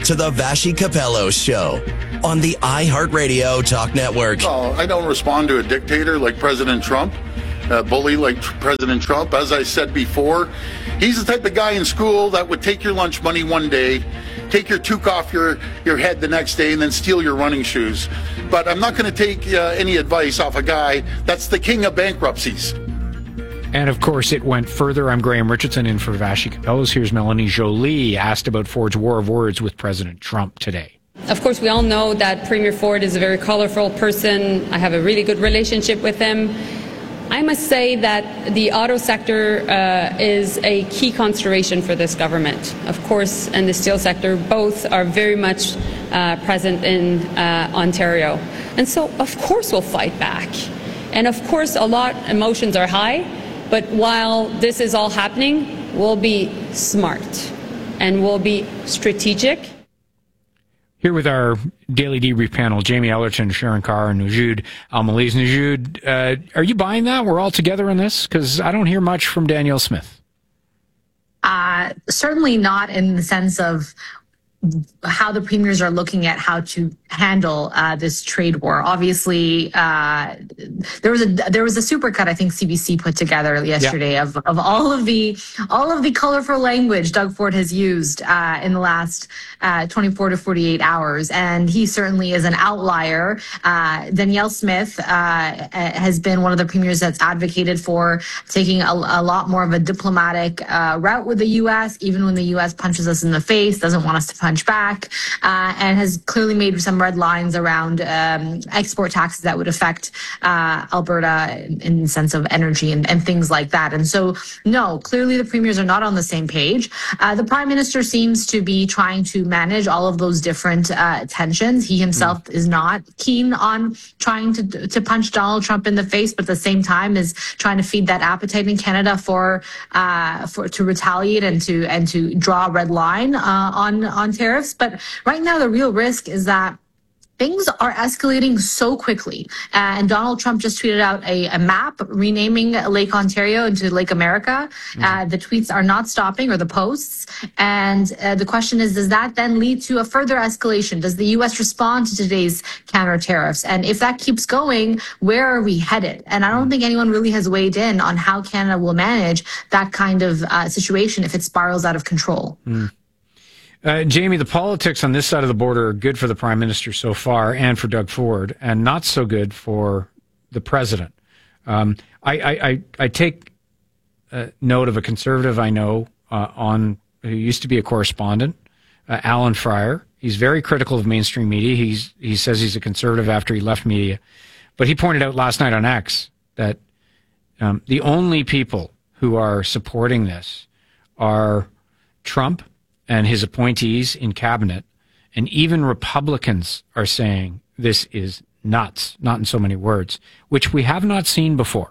to the Vashi Capello Show on the iHeartRadio Talk Network. Oh, I don't respond to a dictator like President Trump, a bully like President Trump. As I said before, he's the type of guy in school that would take your lunch money one day, take your toque off your head the next day, and then steal your running shoes. But I'm not going to take any advice off a guy that's the king of bankruptcies. And, of course, it went further. I'm Graham Richardson in for Vashi Capellos. Here's Melanie Joly asked about Ford's war of words with President Trump today. Of course, we all know that Premier Ford is a very colorful person. I have a really good relationship with him. I must say that the auto sector is a key consideration for this government. Of course, and the steel sector, both are very much present in Ontario. And so, of course, we'll fight back. And, of course, emotions are high. But while this is all happening, we'll be smart and we'll be strategic. Here with our Daily Debrief panel, Jamie Ellerton, Sharon Carr, and Nujood Al-Malez. Nujood, are you buying that? We're all together in this? Because I don't hear much from Danielle Smith. Certainly not in the sense of how the premiers are looking at how to handle this trade war. Obviously, there was a supercut I think CBC put together yesterday of all of the colorful language Doug Ford has used in the last 24 to 48 hours, and he certainly is an outlier. Danielle Smith has been one of the premiers that's advocated for taking a lot more of a diplomatic route with the U.S., even when the U.S. punches us in the face, doesn't want us to punch back, and has clearly made some red lines around export taxes that would affect Alberta in the sense of energy and things like that. And so, no, clearly the premiers are not on the same page. The Prime Minister seems to be trying to manage all of those different tensions. He himself is not keen on trying to punch Donald Trump in the face, but at the same time is trying to feed that appetite in Canada for to retaliate and to draw a red line on tariffs. But right now, the real risk is that things are escalating so quickly. And Donald Trump just tweeted out a map renaming Lake Ontario into Lake America. The tweets are not stopping, or the posts. And the question is, does that then lead to a further escalation? Does the U.S. respond to today's counter tariffs? And if that keeps going, where are we headed? And I don't think anyone really has weighed in on how Canada will manage that kind of situation if it spirals out of control. Jamie, the politics on this side of the border are good for the Prime Minister so far and for Doug Ford, and not so good for the President. I take note of a Conservative I know who used to be a correspondent, Alan Fryer. He's very critical of mainstream media. He says he's a Conservative after he left media. But he pointed out last night on X that the only people who are supporting this are Trump and his appointees in cabinet, and even Republicans are saying this is nuts, not in so many words, which we have not seen before.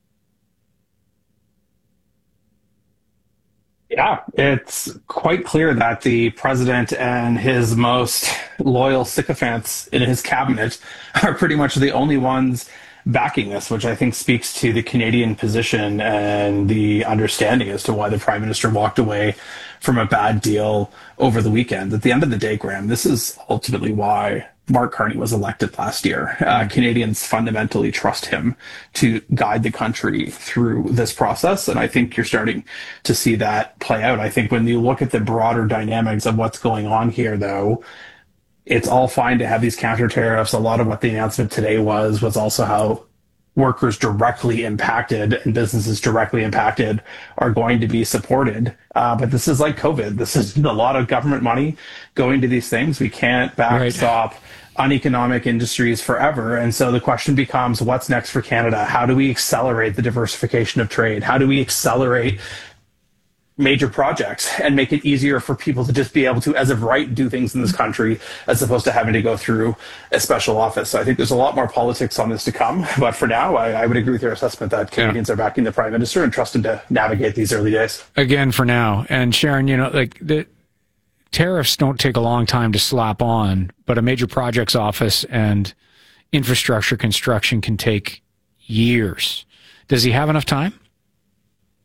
Yeah, it's quite clear that the president and his most loyal sycophants in his cabinet are pretty much the only ones backing this, which I think speaks to the Canadian position and the understanding as to why the Prime Minister walked away from a bad deal over the weekend. At the end of the day, Graham, this is ultimately why Mark Carney was elected last year. Canadians fundamentally trust him to guide the country through this process, and I think you're starting to see that play out. I think when you look at the broader dynamics of what's going on here, though, it's all fine to have these counter tariffs. A lot of what the announcement today was also how workers directly impacted and businesses directly impacted are going to be supported. But this is like COVID. This is a lot of government money going to these things. We can't backstop uneconomic industries forever. And so the question becomes, what's next for Canada? How do we accelerate the diversification of trade? How do we accelerate major projects and make it easier for people to just be able to, as of right, do things in this country as opposed to having to go through a special office? So I think there's a lot more politics on this to come. But for now, I would agree with your assessment that Canadians are backing the Prime Minister and trust him to navigate these early days. Again, for now. And Sharon, the tariffs don't take a long time to slap on, but a major projects office and infrastructure construction can take years. Does he have enough time?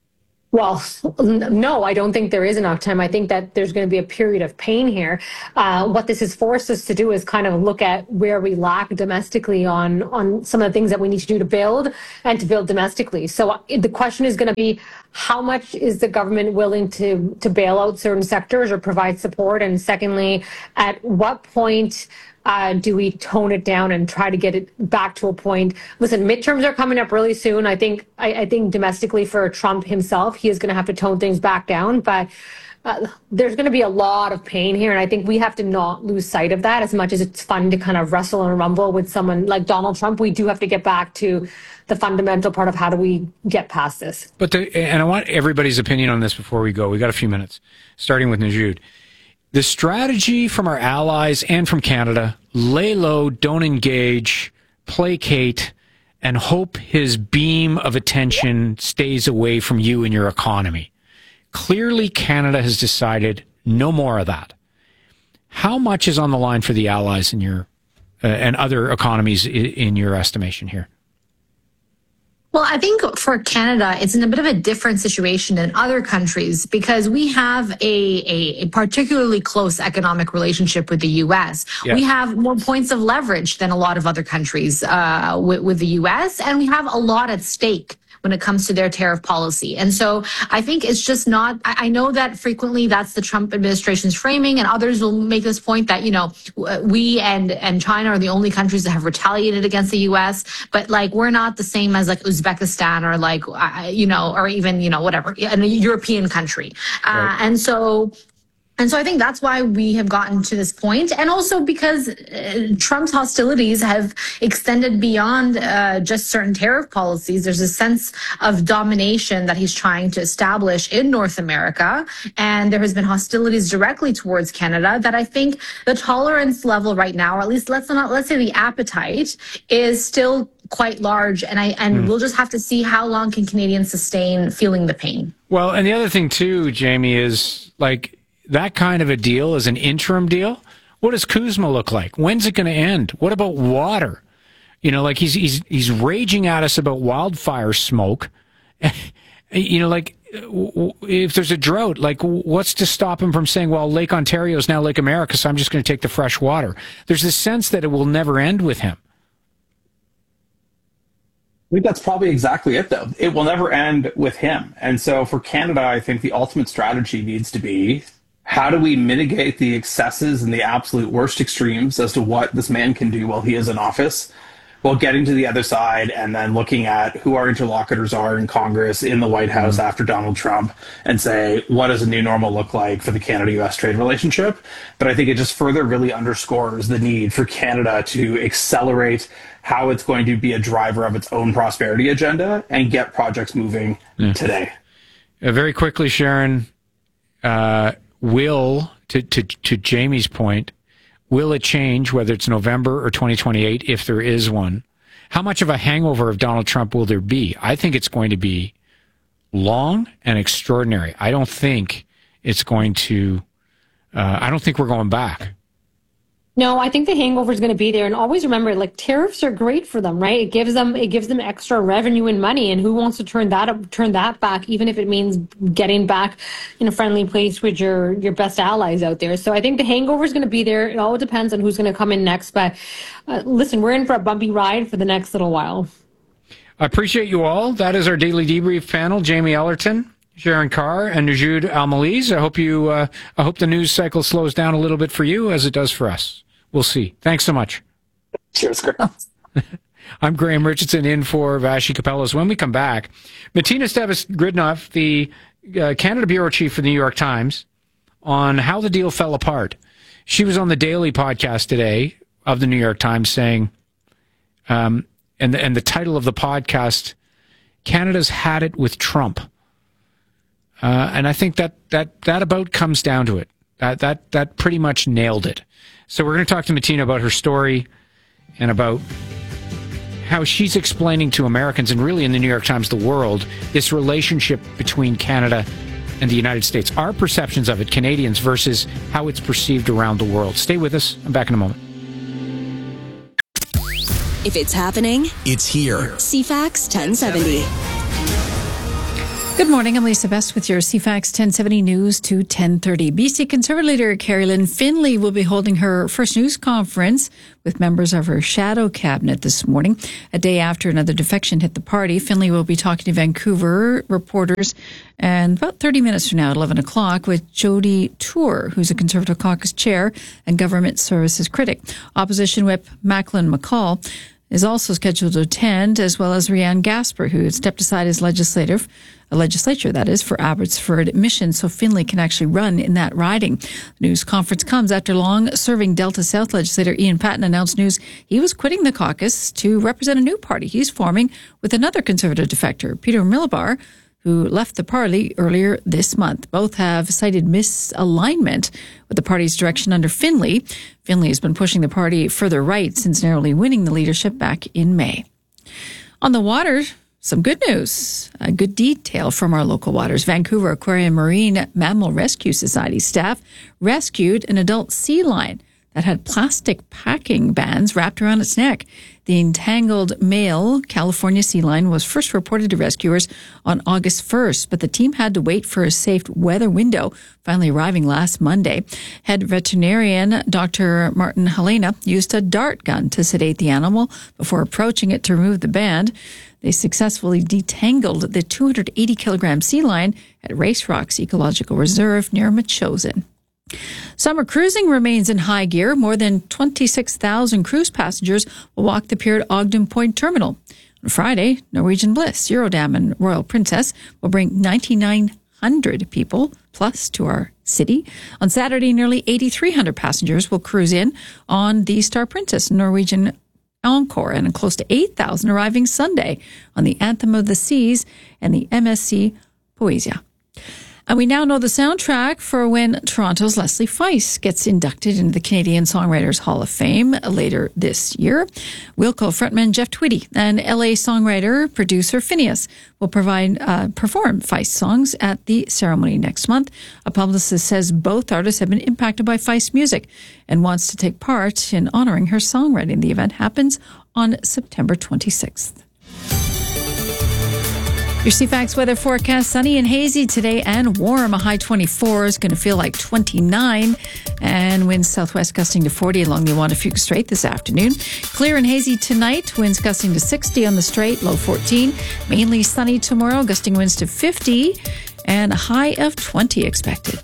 Well, no, I don't think there is enough time. I think that there's going to be a period of pain here. What this has forced us to do is kind of look at where we lack domestically on some of the things that we need to do to build and to build domestically. So the question is going to be, how much is the government willing to bail out certain sectors or provide support? And secondly, at what point do we tone it down and try to get it back to a point? Listen, midterms are coming up really soon. I think domestically for Trump himself, he is going to have to tone things back down. But there's going to be a lot of pain here. And I think we have to not lose sight of that. As much as it's fun to kind of wrestle and rumble with someone like Donald Trump, we do have to get back to the fundamental part of how do we get past this. And I want everybody's opinion on this before we go. We got a few minutes, starting with Najoud. The strategy from our allies and from Canada, lay low, don't engage, placate, and hope his beam of attention stays away from you and your economy. Clearly, Canada has decided no more of that. How much is on the line for the allies in your and other economies in your estimation here? Well, I think for Canada, it's in a bit of a different situation than other countries because we have a particularly close economic relationship with the U.S. Yeah. We have more points of leverage than a lot of other countries with the U.S., and we have a lot at stake when it comes to their tariff policy. And so I think it's just not, I know that frequently that's the Trump administration's framing, and others will make this point that, you know, we and China are the only countries that have retaliated against the U.S., but like we're not the same as like Uzbekistan or like, you know, or even, you know, whatever, a European country. Right. And so I think that's why we have gotten to this point. And also because Trump's hostilities have extended beyond just certain tariff policies. There's a sense of domination that he's trying to establish in North America. And there has been hostilities directly towards Canada that I think the tolerance level right now, or at least let's say the appetite, is still quite large. And we'll just have to see how long can Canadians sustain feeling the pain. Well, and the other thing too, Jamie, is like, that kind of a deal is an interim deal. What does Kuzma look like? When's it going to end? What about water? You know, like he's raging at us about wildfire smoke. You know, like if there's a drought, like what's to stop him from saying, well, Lake Ontario is now Lake America, so I'm just going to take the fresh water. There's this sense that it will never end with him. I think that's probably exactly it, though. It will never end with him. And so for Canada, I think the ultimate strategy needs to be, how do we mitigate the excesses and the absolute worst extremes as to what this man can do while he is in office, while getting to the other side and then looking at who our interlocutors are in Congress, in the White House after Donald Trump, and say, what does a new normal look like for the Canada-U.S. trade relationship? But I think it just further really underscores the need for Canada to accelerate how it's going to be a driver of its own prosperity agenda and get projects moving today. Very quickly, Sharon, to Jamie's point, will it change whether it's November or 2028 if there is one? How much of a hangover of Donald Trump will there be? I think it's going to be long and extraordinary. I don't think it's going to, I don't think we're going back. No, I think the hangover is going to be there. And always remember, like, tariffs are great for them, right? It gives them extra revenue and money. And who wants to turn that back, even if it means getting back in a friendly place with your best allies out there. So I think the hangover is going to be there. It all depends on who's going to come in next. But listen, we're in for a bumpy ride for the next little while. I appreciate you all. That is our Daily Debrief panel. Jamie Ellerton, Sharon Carr, and Najoud Al-Malez. I hope the news cycle slows down a little bit for you as it does for us. We'll see. Thanks so much. Cheers, Graham. I'm Graham Richardson in for Vassy Kapelos. When we come back, Martina Stavros-Gridnoff, the Canada bureau chief for the New York Times, on how the deal fell apart. She was on the Daily podcast today of the New York Times saying, and the title of the podcast, Canada's Had It with Trump. And I think that about comes down to it. That pretty much nailed it. So we're going to talk to Martina about her story and about how she's explaining to Americans, and really in the New York Times, the world, this relationship between Canada and the United States. Our perceptions of it, Canadians, versus how it's perceived around the world. Stay with us. I'm back in a moment. If it's happening, it's here. CFAX 1070. Good morning. I'm Lisa Best with your CFAX 1070 News to 1030. BC Conservative leader Carrie Lynn Finlay will be holding her first news conference with members of her shadow cabinet this morning. A day after another defection hit the party, Finlay will be talking to Vancouver reporters and about 30 minutes from now at 11 o'clock with Jody Tour, who's a Conservative caucus chair and government services critic. Opposition whip Macklin McCall is also scheduled to attend, as well as Rianne Gasper, who had stepped aside as legislature, that is, for Abbotsford Mission, so Finlay can actually run in that riding. The news conference comes after long-serving Delta South legislator Ian Patten announced news he was quitting the caucus to represent a new party he's forming with another Conservative defector, Peter Milobar, who left the party earlier this month. Both have cited misalignment with the party's direction under Finlay. Finlay has been pushing the party further right since narrowly winning the leadership back in May. On the water, some good news, a good detail from our local waters. Vancouver Aquarium Marine Mammal Rescue Society staff rescued an adult sea lion that had plastic packing bands wrapped around its neck. The entangled male California sea lion was first reported to rescuers on August 1st, but the team had to wait for a safe weather window, finally arriving last Monday. Head veterinarian Dr. Martin Helena used a dart gun to sedate the animal before approaching it to remove the band. They successfully detangled the 280-kilogram sea lion at Race Rocks Ecological Reserve near Metchosin. Summer cruising remains in high gear. More than 26,000 cruise passengers will walk the pier at Ogden Point Terminal. On Friday, Norwegian Bliss, Eurodam, and Royal Princess will bring 9,900 people plus to our city. On Saturday, nearly 8,300 passengers will cruise in on the Star Princess, Norwegian Encore, and close to 8,000 arriving Sunday on the Anthem of the Seas and the MSC Poesia. And we now know the soundtrack for when Toronto's Leslie Feist gets inducted into the Canadian Songwriters Hall of Fame later this year. Wilco frontman Jeff Tweedy and LA songwriter producer Phineas will perform Feist songs at the ceremony next month. A publicist says both artists have been impacted by Feist music and wants to take part in honoring her songwriting. The event happens on September 26th. Your CFAX weather forecast, sunny and hazy today and warm. A high 24 is going to feel like 29, and winds southwest gusting to 40 along the Awanafuga Strait this afternoon. Clear and hazy tonight, winds gusting to 60 on the Strait, low 14. Mainly sunny tomorrow, gusting winds to 50, and a high of 20 expected.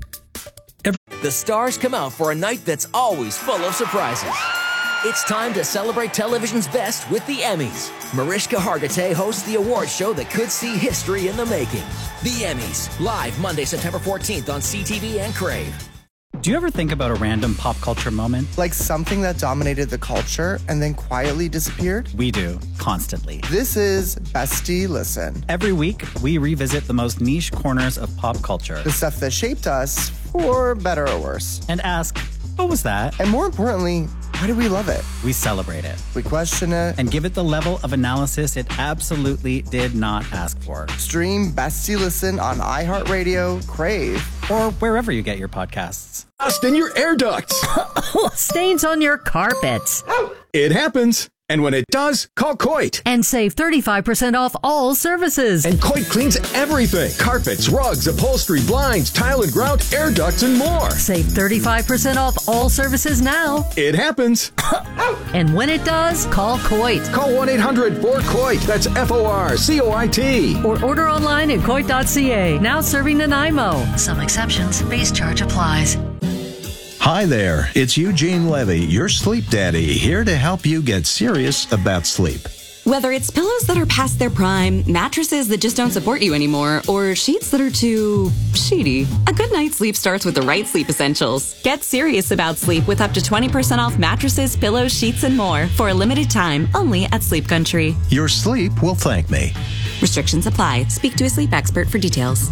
The stars come out for a night that's always full of surprises. It's time to celebrate television's best with the Emmys. Mariska Hargitay hosts the award show that could see history in the making. The Emmys, live Monday, September 14th on CTV and Crave. Do you ever think about a random pop culture moment? Like something that dominated the culture and then quietly disappeared? We do, constantly. This is Bestie Listen. Every week, we revisit the most niche corners of pop culture. The stuff that shaped us, for better or worse. And ask, what was that? And more importantly, why do we love it? We celebrate it. We question it. And give it the level of analysis it absolutely did not ask for. Stream Bestie Listen on iHeartRadio, Crave, or wherever you get your podcasts. Rust in your air ducts. Stains on your carpets. It happens. And when it does, call Coit. And save 35% off all services. And Coit cleans everything. Carpets, rugs, upholstery, blinds, tile and grout, air ducts, and more. Save 35% off all services now. It happens. And when it does, call Coit. Call 1-800-4COIT. That's FORCOIT. Or order online at Coit.ca. Now serving Nanaimo. Some exceptions. Base charge applies. Hi there, it's Eugene Levy, your sleep daddy, here to help you get serious about sleep. Whether it's pillows that are past their prime, mattresses that just don't support you anymore, or sheets that are too sheety, a good night's sleep starts with the right sleep essentials. Get serious about sleep with up to 20% off mattresses, pillows, sheets, and more for a limited time only at Sleep Country. Your sleep will thank me. Restrictions apply. Speak to a sleep expert for details.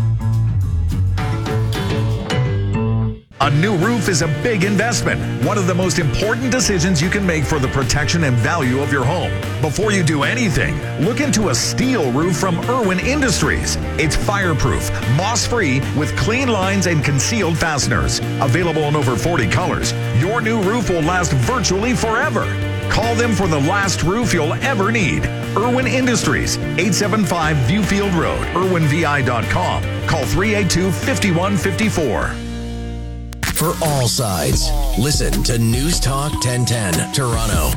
A new roof is a big investment, one of the most important decisions you can make for the protection and value of your home. Before you do anything, look into a steel roof from Irwin Industries. It's fireproof, moss-free, with clean lines and concealed fasteners. Available in over 40 colors, your new roof will last virtually forever. Call them for the last roof you'll ever need. Irwin Industries, 875 Viewfield Road, irwinvi.com. Call 382-5154. For all sides, listen to News Talk 1010 Toronto.